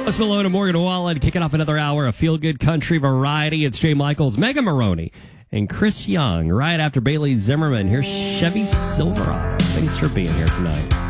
Post Malone and Morgan Wallen kicking off another hour of feel-good country variety. It's Jay Michaels, Megan Maroney, and Chris Young. Right after Bailey Zimmerman, here's Chevy Silverado. Thanks for being here tonight.